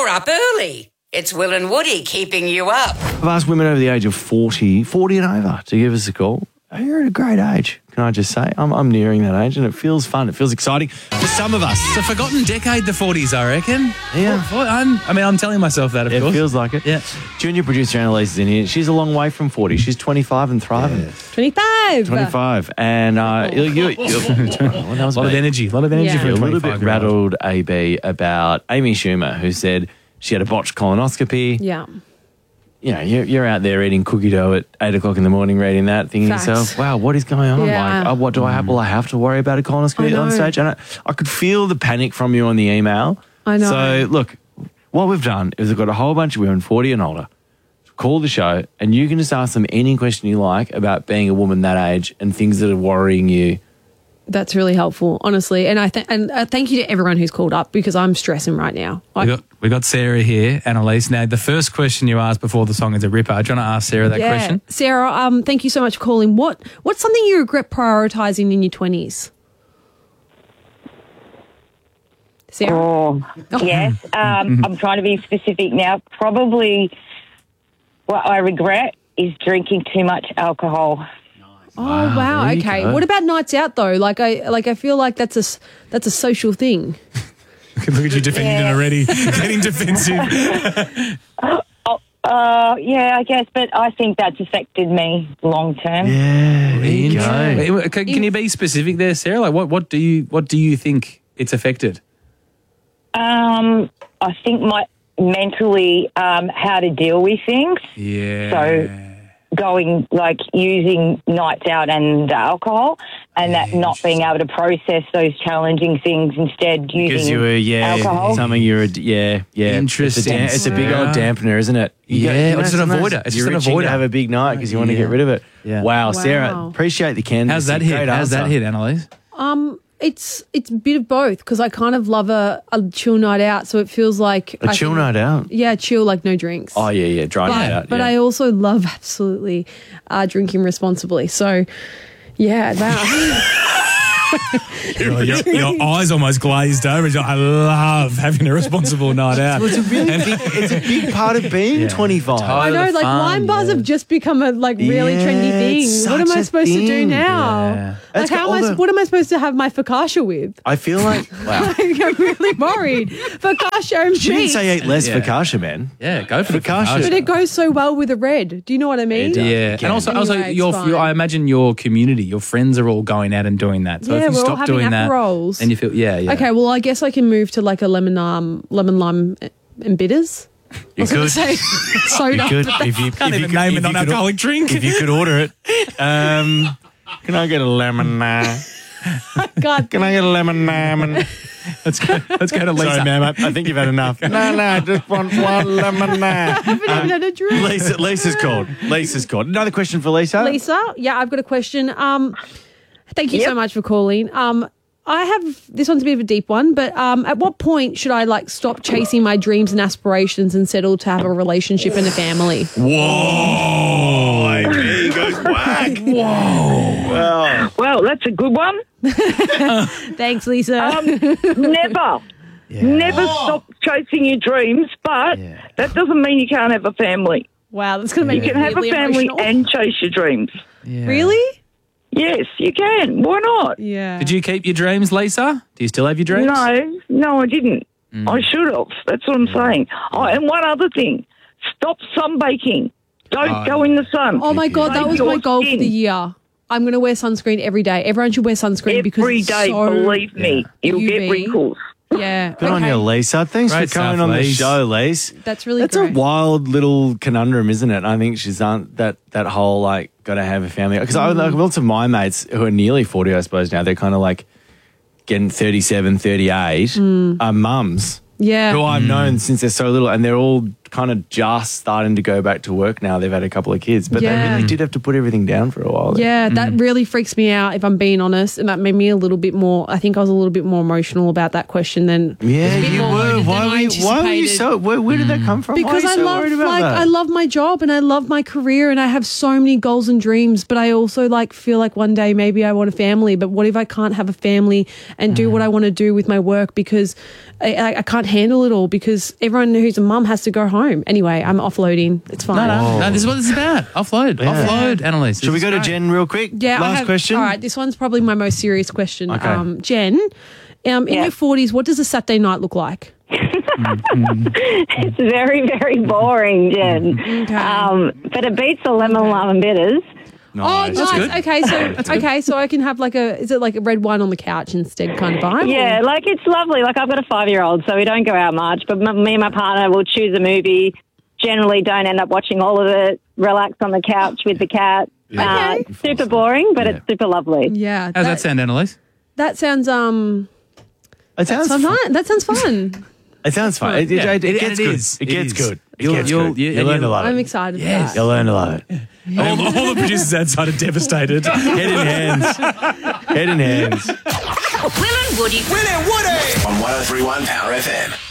up early. It's Will and Woody keeping you up. I've asked women over the age of 40 and over to give us a call. You're at a great age, can I just say? I'm nearing that age and it feels fun. It feels exciting for some of us. It's a forgotten decade, the 40s, I reckon. Yeah. I'm telling myself that, of course. It feels like it. Yeah. Junior producer Annalise is in here. She's a long way from 40. She's 25 and thriving. 25. And that was A lot of energy. For a a little bit 25-year-old. rattled, AB, about Amy Schumer, who said she had a botched colonoscopy. Yeah. You know, you're out there eating cookie dough at 8 o'clock in the morning, reading that, thinking to Facts. yourself, wow, what is going on? Yeah. Like, what do I have? Will I have to worry about a colonoscopy on stage? And I could feel the panic from you on the email. I know. So, look, what we've done is we've got a whole bunch of women, 40 and older, call the show, and you can just ask them any question you like about being a woman that age and things that are worrying you. That's really helpful, honestly. And thank you to everyone who's called up because I'm stressing right now. We got Sarah here, Annalise. Now, the first question you asked before the song is a ripper. Do you want to ask Sarah that question? Sarah, thank you so much for calling. What's something you regret prioritising in your 20s? Sarah? Oh, yes. I'm trying to be specific now. Probably what I regret is drinking too much alcohol. Oh, wow. there you Okay. go. What about nights out though? I feel like that's a social thing. Look at you defending it already. Getting defensive. Yeah, I guess, but I think that's affected me long term. Yeah, there you go. Can you be specific there, Sarah? Like, what do you think it's affected? I think mentally how to deal with things. Yeah. So using nights out and alcohol and that not being able to process those challenging things, instead using Because you were, alcohol. something Interesting. It's a big old dampener, isn't it? It's an avoider. It's You're just an itching to avoider. have a big night because you want to get rid of it. Yeah. Wow, Sarah, appreciate the candidacy. How's that hit? Great How's that answer. hit, Annalise? It's a bit of both because I kind of love a chill night out, so it feels like A chill night out? Yeah, chill, like no drinks. Oh, yeah, dry night out. But I also love absolutely drinking responsibly. So, yeah, wow. Your eyes almost glazed over. You're like, I love having a responsible night out. Well, it's a big part of being 25. I know, like wine bars have just become a really trendy thing. it's What am such I a supposed to do thing. now? Yeah. That's Like, got all the- what am I supposed to have my focaccia with? I feel like, wow. Like, I'm really worried. Focaccia and She didn't cheese. say eat less Yeah. focaccia, man. Yeah, go for the Focaccia. But it goes so well with a red. Do you know what I mean? Yeah, and also Anyway, it's fine. I imagine your community, your friends are all going out and doing that. So Yeah, if you we're all stop having doing that, Aperols. and you feel, yeah. Okay, well, I guess I can move to like a lemon lime and bitters. You could. Say soda. You could. If you Can't if you even could- name if a you could- non-alcoholic drink. If you could order it. Can I get a lemon? God, Can I get a lemon? Let's go to Lisa. Sorry, ma'am. I think you've had enough. No, I just want one lemon. I haven't even had a drink. Lisa's called. Another question for Lisa. Lisa, yeah, I've got a question. Thank you so much for calling. I have, this one's a bit of a deep one, but at what point should I stop chasing my dreams and aspirations and settle to have a relationship and a family? Whoa! There he goes whack. Whoa! Well, that's a good one. Thanks, Lisa. Never stop chasing your dreams, but that doesn't mean you can't have a family. Wow, that's going to make You can have a really family emotional. and chase your dreams. Yeah. Really? Yes, you can. Why not? Yeah. Did you keep your dreams, Lisa? Do you still have your dreams? No, I didn't. I should have. That's what I'm saying. Oh, and one other thing. Stop sunbaking. Don't go in the sun. Oh, my God, that was my goal for the year. I'm going to wear sunscreen every day. Everyone should wear sunscreen because Every it's day, so, believe me, you'll get UV. wrinkles. Yeah. Good on you, Lisa. Thanks Great for coming stuff, on the Lise. show, Lise. That's really That's great. a wild little conundrum, isn't it? I think she's that whole got to have a family. Because lots of my mates who are nearly 40, I suppose now, they're kind of getting 37, 38, are mums. Yeah. Who I've known since they're so little, and they're all kind of just starting to go back to work now. They've had a couple of kids, but they really did have to put everything down for a while. Yeah, that really freaks me out, if I'm being honest. And that made me a little bit more, I think I was a little bit more emotional about that question than. Yeah, It's a bit you more were. loaded Why than were I you so? anticipated. Where did that come from? Because Why are I you so love, worried about like, that? I love my job and I love my career and I have so many goals and dreams, but I also like feel like one day maybe I want a family. But what if I can't have a family and do what I want to do with my work because I can't handle it all because everyone who's a mum has to go home. Anyway, I'm offloading. It's fine. No, this is what this is about. Offload. Offload, Annalise. Should we go to Jen real quick? Yeah, Last question. All right, this one's probably my most serious question. Okay. Jen, in your 40s, what does a Saturday night look like? It's very, very boring, Jen. Okay. But it beats the lemon bitters. Nice. Oh, nice. good. Okay, so I can have is it like a red wine on the couch instead kind of vibe? Yeah, like it's lovely. Like I've got a 5-year-old, so we don't go out much. But me and my partner will choose a movie. Generally, don't end up watching all of it. Relax on the couch with the cat. Okay. Super boring, but it's super lovely. Yeah. How's that sound, Annalise? That sounds It sounds fun. fun. That sounds fun. It sounds fun. It Yeah, gets it good. is. It It gets is. good. It You'll- gets you'll- good. you- You'll learn a lot. I'm excited for that. You'll learn a lot. All the producers outside are devastated. Head in hands. Head in hands. Will and Woody. On 103.1 Power FM.